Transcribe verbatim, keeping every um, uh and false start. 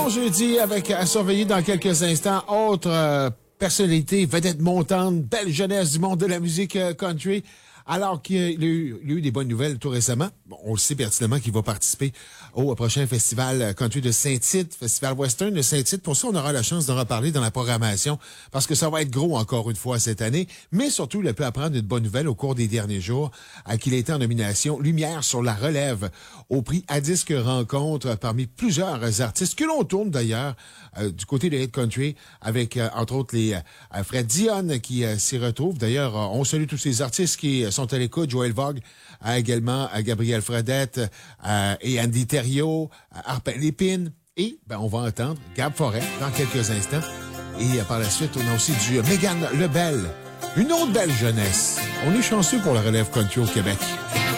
bon jeudi avec à surveiller dans quelques instants. Autre euh, personnalité, vedette montante, belle jeunesse du monde de la musique euh, country. Alors qu'il y a eu, il y a eu des bonnes nouvelles tout récemment. Bon, on le sait pertinemment qu'il va participer au prochain festival country de Saint-Tite, festival western de Saint-Tite. Pour ça, on aura la chance d'en reparler dans la programmation parce que ça va être gros encore une fois cette année. Mais surtout, il a pu apprendre une bonne nouvelle au cours des derniers jours à qu'il a été en nomination Lumière sur la relève au prix à disque rencontre parmi plusieurs artistes que l'on tourne d'ailleurs euh, du côté de Hit Country avec euh, entre autres les euh, Fred Dionne qui euh, s'y retrouvent. D'ailleurs, euh, on salue tous ces artistes qui euh, sont à l'écoute. Joël Vogue, euh, également euh, Gabriel Fredette euh, et Andy Thériault, euh, Arpin Lépine. Et ben, on va entendre Gab Forêt dans quelques instants. Et euh, par la suite, on a aussi du euh, Mégane Lebel. Une autre belle jeunesse. On est chanceux pour la relève country au Québec.